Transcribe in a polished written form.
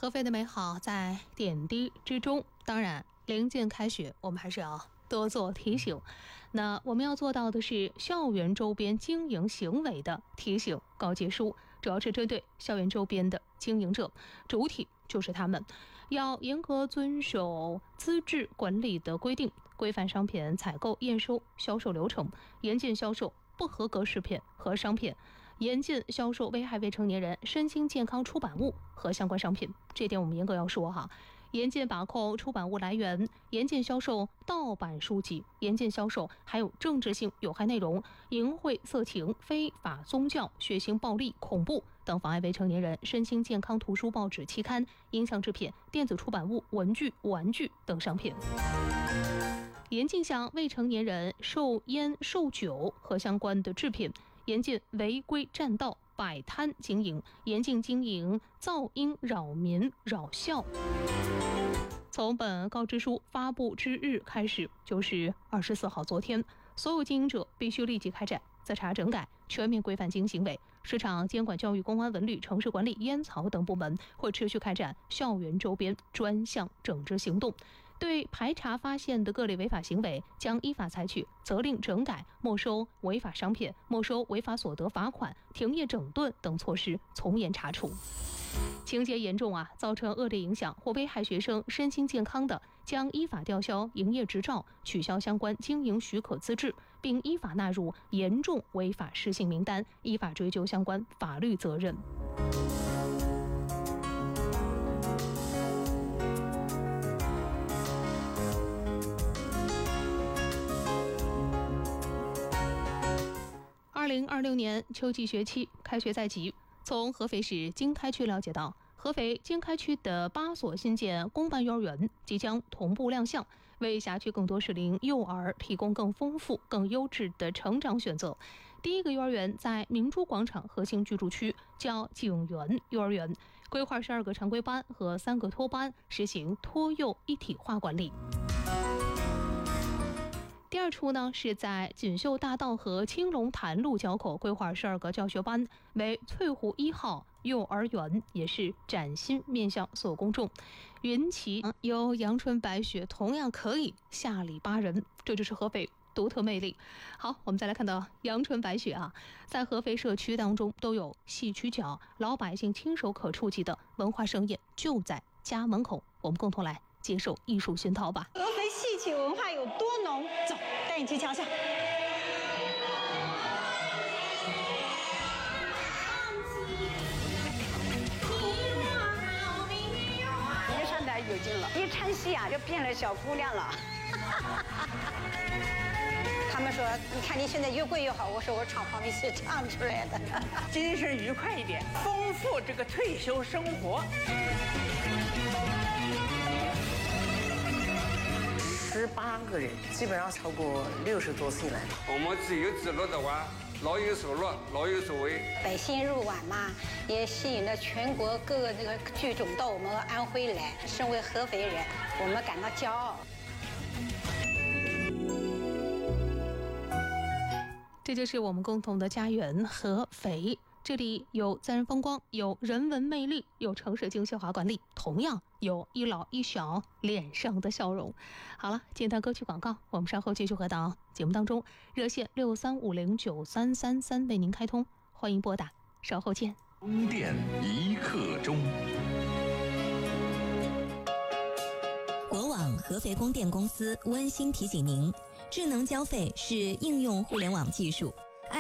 合肥的美好在点滴之中。当然，临近开学，我们还是要多做提醒。那我们要做到的是校园周边经营行为的提醒告诫书，主要是针对校园周边的经营者，主体就是他们要严格遵守资质管理的规定，规范商品采购、验收、销售流程，严禁销售不合格食品和商品，严禁销售危害未成年人身心健康出版物和相关商品。这点我们严格要说哈，严禁把控出版物来源，严禁销售盗版书籍，严禁销售还有政治性有害内容、淫秽色情、非法宗教、血腥暴力、恐怖等妨碍未成年人身心健康图书、报纸、期刊、音像制品、电子出版物、文具、玩具等商品。严禁向未成年人售烟、售酒和相关的制品，严禁违规占道、摆摊经营，严禁经营噪音扰民扰校。从本告知书发布之日开始，就是24号昨天，所有经营者必须立即开展自查整改，全面规范经营行为。市场监管、教育、公安、文旅、城市管理、烟草等部门会持续开展校园周边专项整治行动，对排查发现的各类违法行为，将依法采取责令整改、没收违法商品、没收违法所得罚款、停业整顿等措施，从严查处。情节严重造成恶劣影响或危害学生身心健康的，将依法吊销营业执照，取消相关经营许可资质，并依法纳入严重违法失信名单，依法追究相关法律责任。2026年秋季学期开学在即，从合肥市经开区了解到，合肥经开区的8所新建公办幼儿园即将同步亮相，为辖区更多适龄幼儿提供更丰富、更优质的成长选择。第一个幼儿园在明珠广场核心居住区，叫景园幼儿园，规划12个常规班和3个托班，实行托幼一体化管理。第二处呢，是在锦绣大道和青龙潭路交口，规划12个教学班，为翠湖1号幼儿园，也是崭新面向所有公众。云旗有阳春白雪，同样可以下里巴人，这就是合肥独特魅力。好，我们再来看到阳春白雪在合肥社区当中都有戏曲角，老百姓亲手可触及的文化盛宴就在家门口，我们共同来接受艺术熏陶吧。 合肥戏曲文化有多浓？走，带你去瞧瞧。 一上台有劲了，一唱戏就变了小姑娘了。 他们说，你看你现在越贵越好。我说我唱黄梅戏唱出来的。 精神愉快一点，丰富这个退休生活。 18个人，基本上超过60多岁了。 我们自由自乐的话，老有所乐，老有所为。 百姓入晚嘛，也吸引了全国各个这个剧种到我们安徽来。身为合肥人，我们感到骄傲。 这就是我们共同的家园合肥，这里有自然风光，有人文魅力，有城市精细化管理，同样有一老一小脸上的笑容。好了，简单歌曲广告，我们稍后继续回到节目当中。热线63509333为您开通，欢迎拨打，稍后见。 供电一刻钟。 国网合肥供电公司温馨提醒您，智能交费是应用互联网技术，